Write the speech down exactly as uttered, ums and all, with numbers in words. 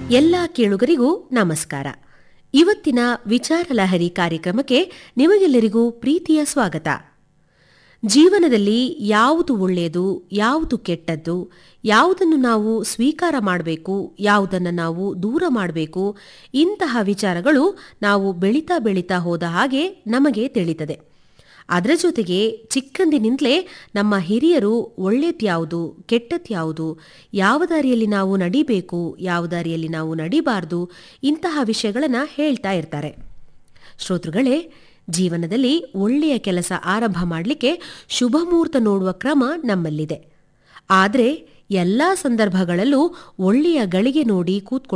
ಎಲ್ಲ ಕೇಳುಗರಿಗೂ ನಮಸ್ಕಾರ. ಇವತ್ತಿನ ವಿಚಾರ ಲಹರಿ ಕಾರ್ಯಕ್ರಮಕ್ಕೆ ನಿಮಗೆಲ್ಲರಿಗೂ ಪ್ರೀತಿಯ ಸ್ವಾಗತ. ಜೀವನದಲ್ಲಿ ಯಾವುದು ಒಳ್ಳೆಯದು, ಯಾವುದು ಕೆಟ್ಟದ್ದು, ಯಾವುದನ್ನು ನಾವು ಸ್ವೀಕಾರ ಮಾಡಬೇಕು, ಯಾವುದನ್ನು ನಾವು ದೂರ ಮಾಡಬೇಕು, ಇಂತಹ ವಿಚಾರಗಳು ನಾವು ಬೆಳೀತಾ ಬೆಳೀತಾ ಹೋದ ಹಾಗೆ ನಮಗೆ ತಿಳಿತದೆ. ಅದರ ಜೊತೆಗೆ ಚಿಕ್ಕಂದಿನಿಂದಲೇ ನಮ್ಮ ಹಿರಿಯರು ಒಳ್ಳೆಯದ್ಯಾವುದು, ಕೆಟ್ಟದ್ಯಾವುದು, ಯಾವ ದಾರಿಯಲ್ಲಿ ನಾವು ನಡಿಬೇಕು, ಯಾವ ದಾರಿಯಲ್ಲಿ ನಾವು ನಡಿಬಾರ್ದು, ಇಂತಹ ವಿಷಯಗಳನ್ನು ಹೇಳ್ತಾ ಇರ್ತಾರೆ. ಶ್ರೋತೃಗಳೇ, ಜೀವನದಲ್ಲಿ ಒಳ್ಳೆಯ ಕೆಲಸ ಆರಂಭ ಮಾಡಲಿಕ್ಕೆ ಶುಭ ಮುಹೂರ್ತ ನೋಡುವ ಕ್ರಮ ನಮ್ಮಲ್ಲಿದೆ. ಆದರೆ ಎಲ್ಲ ಸಂದರ್ಭಗಳಲ್ಲೂ ಒಳ್ಳೆಯ ಗಳಿಗೆ ನೋಡಿ ಕೂತ್ಕೊಳ್ಳೋ